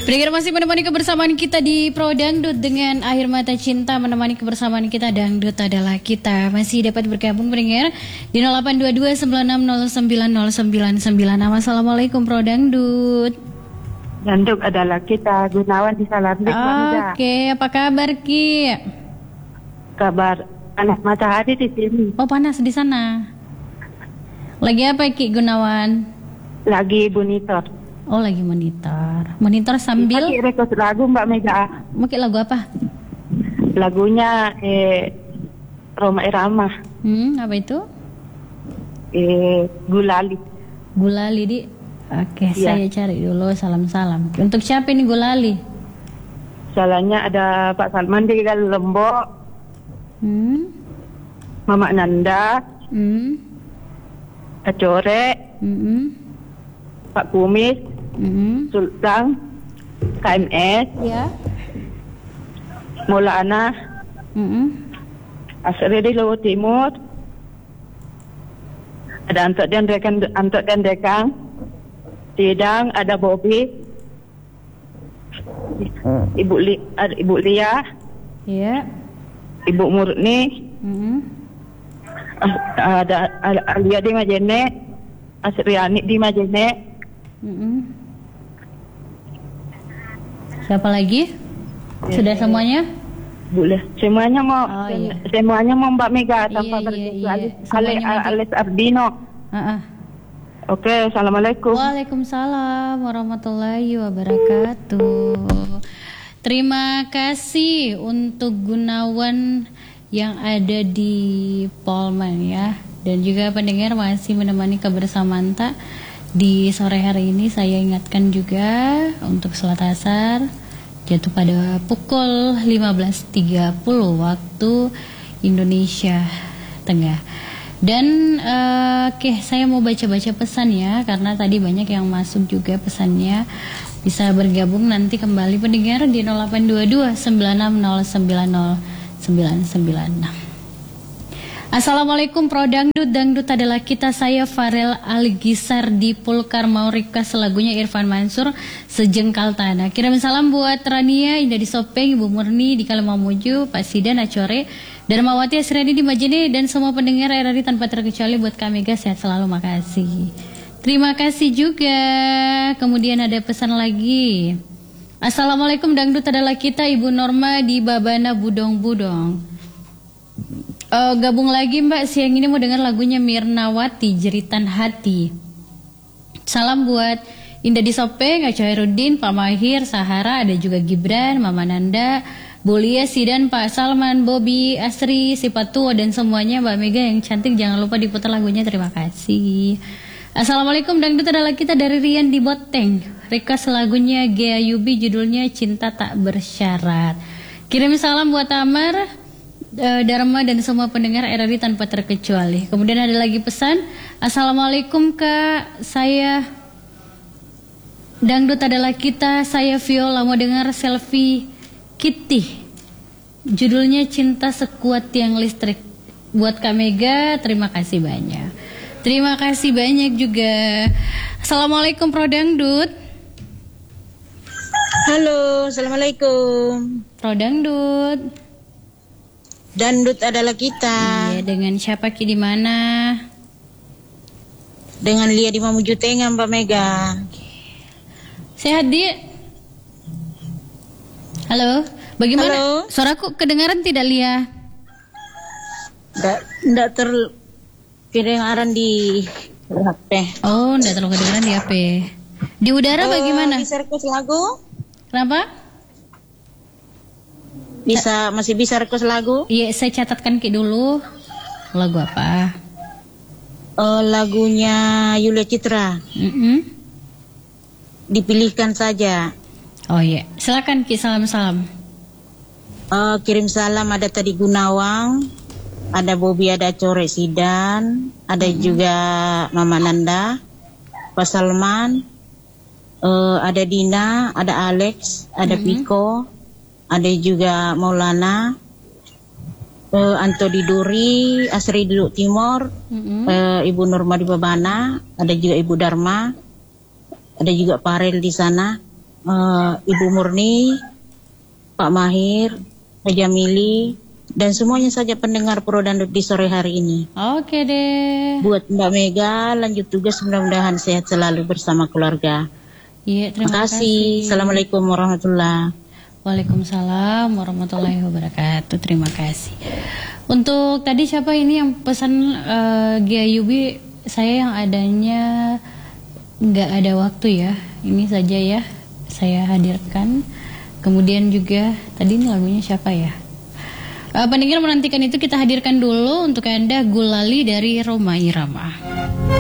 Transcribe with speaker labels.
Speaker 1: Pendengar masih menemani kebersamaan kita di Pro Dangdut dengan Akhir Mata Cinta. Menemani kebersamaan kita, Dangdut adalah kita. Masih dapat bergabung pendengar di 0822960999. Assalamualaikum Pro Dangdut.
Speaker 2: Dangdut adalah kita. Gunawan di Salambik.
Speaker 1: Oke, apa kabar Ki?
Speaker 2: Kabar panas matahari di sini.
Speaker 1: Oh, panas di sana. Lagi apa Ki Gunawan?
Speaker 2: Lagi monitor.
Speaker 1: Oh, lagi monitor. Monitor sambil
Speaker 2: pakai rekod lagu Mbak Mega.
Speaker 1: Pakai lagu apa?
Speaker 2: Lagunya Roma Irama.
Speaker 1: Apa itu?
Speaker 2: Gulali.
Speaker 1: Gulali di. Oke,
Speaker 2: Ya.
Speaker 1: saya cari dulu. Salam-salam. Untuk siapa ini Gulali?
Speaker 2: Salahnya ada Pak Salman di Lombok. Mama Nanda. Acore. Pak Kumis. Sultan, KMS,
Speaker 1: Ya.
Speaker 2: Maulana, Asri di Luwu Timur, ada Antok dan Rekan, Tidang, ada Bobby, Ibu Lia,
Speaker 1: Ya.
Speaker 2: Ibu Murni, ada Alia di Majene, Asriani di Majene.
Speaker 1: Siapa lagi? Sudah semuanya?
Speaker 2: Boleh. Semuanya mau Mbak Mega tanpa
Speaker 1: Iya.
Speaker 2: Alex Ardino. Oke, assalamualaikum.
Speaker 1: Waalaikumsalam warahmatullahi wabarakatuh. Terima kasih untuk Gunawan yang ada di Polman ya, dan juga pendengar masih menemani kebersamaan tak. Di sore hari ini saya ingatkan juga untuk sholat asar jatuh pada pukul 15.30 waktu Indonesia Tengah. Dan saya mau baca-baca pesan ya, karena tadi banyak yang masuk juga pesannya. Bisa bergabung nanti kembali pendengar di 0822 96090996. Assalamualaikum Pro Dangdut. Dangdut adalah kita. Saya Farel Algisar di Pulkar, mau request lagunya Irfan Mansur, Sejengkal Tanah. Kirim salam buat Rania, Indah di Sopeng, Ibu Murni di Kalamamuju, Pak Sidan Acore, Darmawati Asriani di Majene, dan semua pendengar RRI tanpa terkecuali. Buat Kak Mega sehat selalu, makasih. Terima kasih juga. Kemudian ada pesan lagi. Assalamualaikum, Dangdut adalah kita. Ibu Norma di Babana Budong-Budong. Gabung lagi Mbak, siang ini mau dengar lagunya Mirnawati, Jeritan Hati. Salam buat Indah di Sopeng, Acairudin, Pak Mahir, Sahara, ada juga Gibran, Mama Nanda, Bolia, Sidan, Pak Salman, Bobby, Asri, Sipatua, dan semuanya. Mbak Mega yang cantik, jangan lupa diputar lagunya, terima kasih. Assalamualaikum, Dangdut adalah kita dari Rian di Boteng. Request lagunya Gea Yubi, judulnya Cinta Tak Bersyarat. Kirim salam buat Amar, Dharma, dan semua pendengar RRI tanpa terkecuali. Kemudian ada lagi pesan. Assalamualaikum Kak, saya Dangdut adalah kita. Saya Viola, mau dengar Selfie Kitty, judulnya Cinta Sekuat Tiang Listrik. Buat Kak Mega, terima kasih banyak. Terima kasih banyak juga. Assalamualaikum Pro Dangdut.
Speaker 3: Halo, assalamualaikum.
Speaker 1: Pro Dangdut.
Speaker 3: Dangdut adalah kita.
Speaker 1: Iya, dengan siapa Ki, di mana?
Speaker 3: Dengan Lia di Mamuju Tengah, Mbak Mega.
Speaker 1: Sehat di? Halo, bagaimana?
Speaker 3: Halo.
Speaker 1: Suaraku kedengaran tidak, Lia?
Speaker 3: Nggak kedengaran di HP.
Speaker 1: Oh, enggak terlalu kedengaran di HP. Di udara bagaimana?
Speaker 3: Bisa request lagu?
Speaker 1: Kenapa?
Speaker 3: Masih bisa request lagu?
Speaker 1: Iya, saya catatkan Ki dulu. Lagu apa?
Speaker 3: Lagunya Yulia Citra. Dipilihkan saja.
Speaker 1: Oh iya, silakan Ki, salam-salam.
Speaker 3: Kirim salam ada tadi Gunawang, ada Bobby, ada Core Sidan, ada juga Mama Nanda, Pak Salman, ada Dina, ada Alex, ada Piko, ada juga Maulana, Anto di Duri, Asri di Timor, Ibu Norma di Babana, ada juga Ibu Dharma, ada juga Parel di sana. Ibu Murni, Pak Mahir, Pak Jamili, dan semuanya saja pendengar Pro Dangdut di sore hari ini.
Speaker 1: Oke deh.
Speaker 3: Buat Mbak Mega, lanjut tugas, mudah-mudahan sehat selalu bersama keluarga.
Speaker 1: Iya, terima
Speaker 3: Terima kasih. Assalamualaikum warahmatullahi.
Speaker 1: Waalaikumsalam warahmatullahi wabarakatuh. Terima kasih. Untuk tadi siapa ini yang pesan Gia Yubi, saya yang adanya nggak ada waktu ya. Ini saja ya saya hadirkan. Kemudian juga tadi ini lagunya siapa ya? Pendengar menantikan itu kita hadirkan dulu untuk Anda Gulali dari Roma Irama.